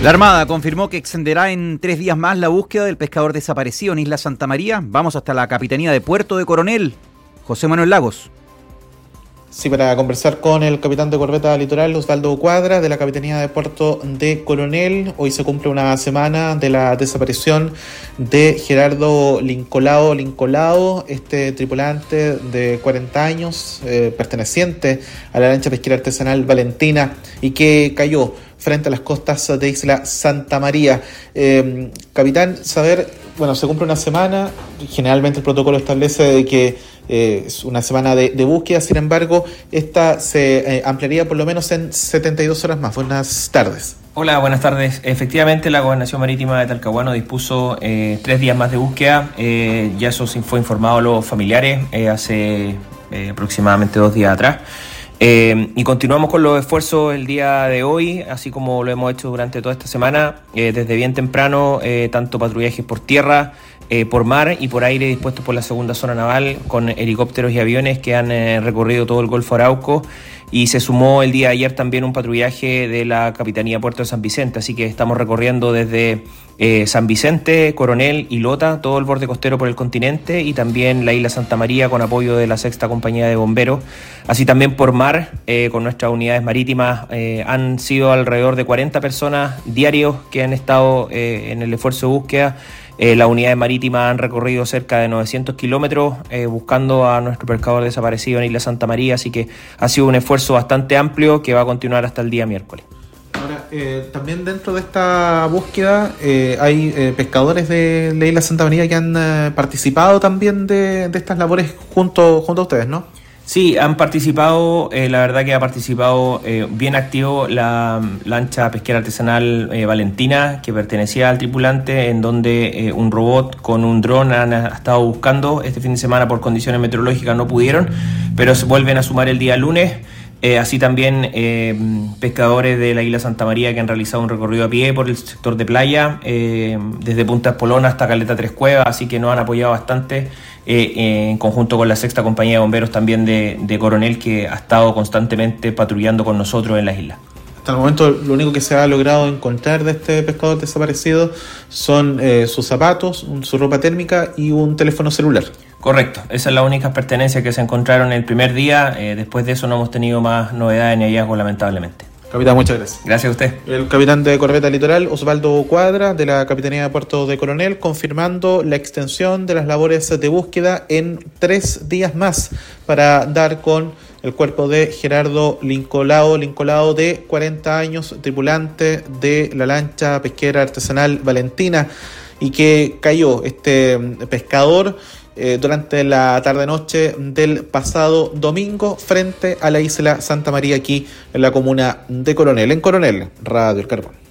La Armada confirmó que extenderá en 3 días más la búsqueda del pescador desaparecido en Isla Santa María. Vamos hasta la Capitanía de Puerto de Coronel. José Manuel Lagos. Sí, para conversar con el capitán de corbeta litoral, Osvaldo Cuadra, de la Capitanía de Puerto de Coronel. Hoy se cumple una semana de la desaparición de Gerardo Lincolao, este tripulante de 40 años, perteneciente a la lancha pesquera artesanal Valentina, y que cayó frente a las costas de Isla Santa María. Capitán, se cumple una semana, generalmente el protocolo establece de que es una semana de búsqueda, sin embargo, esta se ampliaría por lo menos en 72 horas más. Buenas tardes. Hola, buenas tardes. Efectivamente, la Gobernación Marítima de Talcahuano dispuso 3 días más de búsqueda. Ya eso fue informado a los familiares hace aproximadamente 2 días atrás. Y continuamos con los esfuerzos el día de hoy, así como lo hemos hecho durante toda esta semana, desde bien temprano, tanto patrullajes por tierra, por mar y por aire dispuestos por la segunda zona naval, con helicópteros y aviones que han recorrido todo el Golfo Arauco, y se sumó el día de ayer también un patrullaje de la Capitanía Puerto de San Vicente, así que estamos recorriendo desde San Vicente, Coronel y Lota, todo el borde costero por el continente, y también la Isla Santa María con apoyo de la 6ª Compañía de Bomberos, así también por mar, con nuestras unidades marítimas. Han sido alrededor de 40 personas diarios que han estado en el esfuerzo de búsqueda. Las unidades marítimas han recorrido cerca de 900 kilómetros buscando a nuestro pescador desaparecido en Isla Santa María, así que ha sido un esfuerzo bastante amplio que va a continuar hasta el día miércoles. Ahora, también dentro de esta búsqueda hay pescadores de la Isla Santa María que han participado también de estas labores junto a ustedes, ¿no? Sí, han participado, la verdad que ha participado bien activo la lancha pesquera artesanal Valentina, que pertenecía al tripulante, en donde un robot con un dron han estado buscando. Este fin de semana por condiciones meteorológicas no pudieron, pero se vuelven a sumar el día lunes. Así también pescadores de la Isla Santa María que han realizado un recorrido a pie por el sector de playa, desde Punta Espolón hasta Caleta Tres Cuevas, así que nos han apoyado bastante, en conjunto con la 6ª Compañía de Bomberos también de Coronel, que ha estado constantemente patrullando con nosotros en las islas. Hasta el momento lo único que se ha logrado encontrar de este pescador desaparecido son sus zapatos, su ropa térmica y un teléfono celular. Correcto, esa es la única pertenencia que se encontraron el primer día. Después de eso no hemos tenido más novedades ni hallazgos, lamentablemente. Capitán, muchas gracias. Gracias a usted. El capitán de corbeta litoral, Osvaldo Cuadra, de la Capitanía de Puerto de Coronel, confirmando la extensión de las labores de búsqueda en 3 días más para dar con el cuerpo de Gerardo Lincolao, de 40 años, tripulante de la lancha pesquera artesanal Valentina, y que cayó este pescador durante la tarde-noche del pasado domingo frente a la Isla Santa María, aquí en la comuna de Coronel. En Coronel, Radio El Carbón.